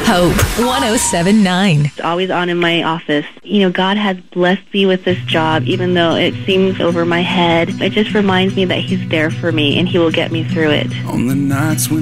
Hope 107.9. It's always on in my office. You know, God has blessed me with this job, even though it seems over my head. It just reminds me that He's there for me and He will get me through it. On the nights when